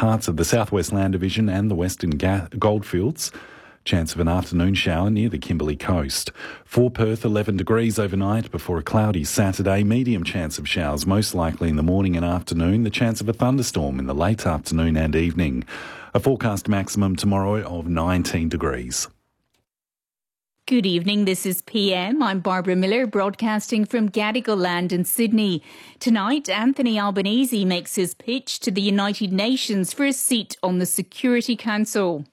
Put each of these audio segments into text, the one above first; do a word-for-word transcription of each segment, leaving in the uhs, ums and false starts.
parts of the Southwest Land Division and the Western Ga- Goldfields. Chance of an afternoon shower near the Kimberley coast. For Perth, eleven degrees overnight before a cloudy Saturday. Medium chance of showers, most likely in the morning and afternoon. The chance of a thunderstorm in the late afternoon and evening. A forecast maximum tomorrow of nineteen degrees. Good evening, this is P M. I'm Barbara Miller, broadcasting from Gadigal Land in Sydney. Tonight, Anthony Albanese makes his pitch to the United Nations for a seat on the Security Council.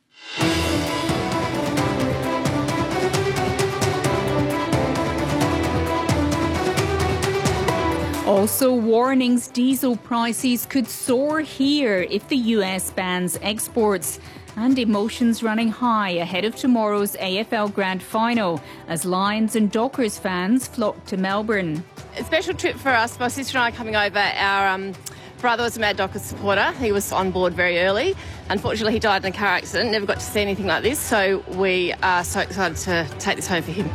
Also, warnings diesel prices could soar here if the U S bans exports. And emotions running high ahead of tomorrow's A F L Grand Final as Lions and Dockers fans flock to Melbourne. A special trip for us. My sister and I are coming over. Our um, brother was a Mad Dockers supporter. He was on board very early. Unfortunately, he died in a car accident. Never got to see anything like this. So we are so excited to take this home for him.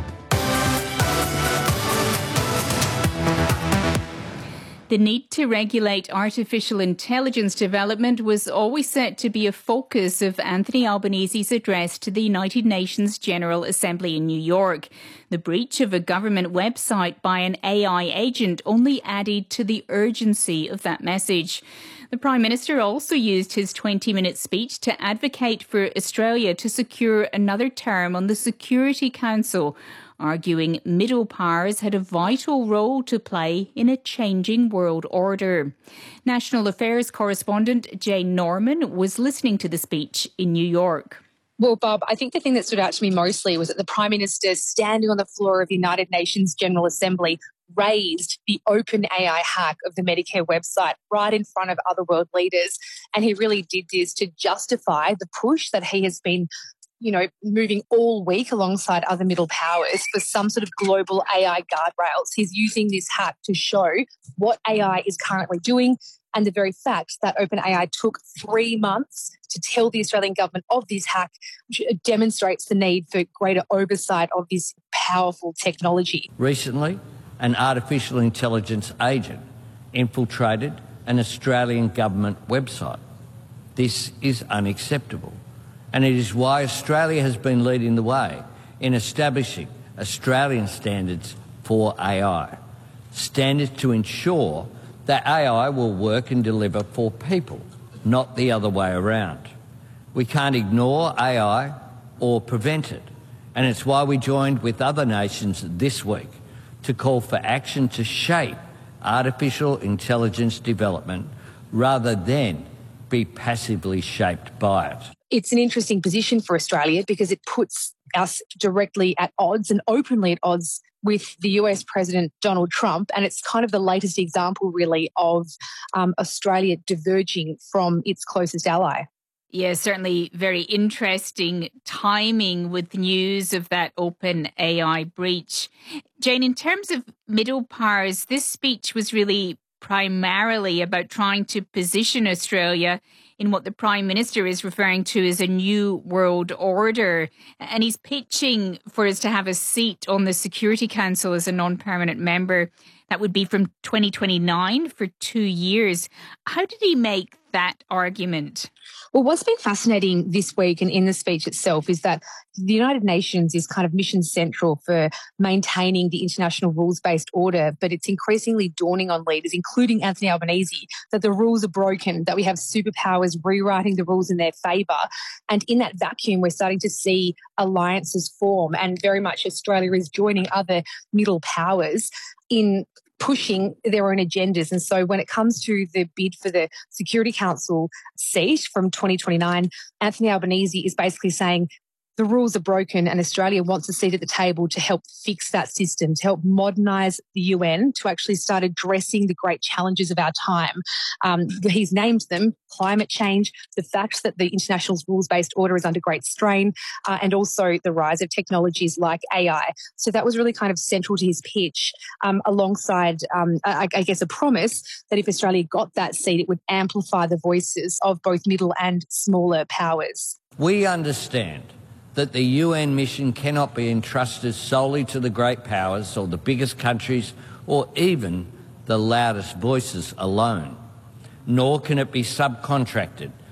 The need to regulate artificial intelligence development was always set to be a focus of Anthony Albanese's address to the United Nations General Assembly in New York. The breach of a government website by an A I agent only added to the urgency of that message. The Prime Minister also used his twenty-minute speech to advocate for Australia to secure another term on the Security Council, arguing middle powers had a vital role to play in a changing world order. National Affairs correspondent Jane Norman was listening to the speech in New York. Well, Bob, I think the thing that stood out to me mostly was that the Prime Minister, standing on the floor of the United Nations General Assembly, raised the open A I hack of the Medicare website right in front of other world leaders. And he really did this to justify the push that he has been you know, moving all week alongside other middle powers for some sort of global A I guardrails. He's using this hack to show what A I is currently doing and the very fact that OpenAI took three months to tell the Australian government of this hack, which demonstrates the need for greater oversight of this powerful technology. Recently, an artificial intelligence agent infiltrated an Australian government website. This is unacceptable. And it is why Australia has been leading the way in establishing Australian standards for A I. Standards to ensure that A I will work and deliver for people, not the other way around. We can't ignore A I or prevent it. And it's why we joined with other nations this week to call for action to shape artificial intelligence development rather than be passively shaped by it. It's an interesting position for Australia because it puts us directly at odds and openly at odds with the U S President Donald Trump. And it's kind of the latest example, really, of um, Australia diverging from its closest ally. Yeah, certainly very interesting timing with news of that open A I breach. Jane, in terms of middle powers, this speech was really primarily about trying to position Australia in what the Prime Minister is referring to as a new world order. And he's pitching for us to have a seat on the Security Council as a non-permanent member. That would be from twenty twenty-nine for two years. How did he make that argument? Well, what's been fascinating this week and in the speech itself is that the United Nations is kind of mission central for maintaining the international rules-based order, but it's increasingly dawning on leaders, including Anthony Albanese, that the rules are broken, that we have superpowers rewriting the rules in their favour. And in that vacuum, we're starting to see alliances form, and very much Australia is joining other middle powers in pushing their own agendas. And so when it comes to the bid for the Security Council seat from twenty twenty-nine, Anthony Albanese is basically saying the rules are broken and Australia wants a seat at the table to help fix that system, to help modernise the U N, to actually start addressing the great challenges of our time. Um, he's named them: climate change, the fact that the international rules-based order is under great strain, uh, and also the rise of technologies like A I. So that was really kind of central to his pitch, um, alongside, um, I, I guess, a promise that if Australia got that seat, it would amplify the voices of both middle and smaller powers. We understand that the U N mission cannot be entrusted solely to the great powers or the biggest countries or even the loudest voices alone, nor can it be subcontracted